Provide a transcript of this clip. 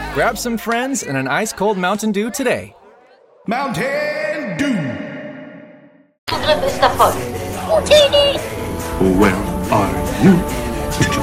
Grab some friends and an ice-cold Mountain Dew today. Mountain Dew. Zugriff ist erfolgt. Houdini! Where are you?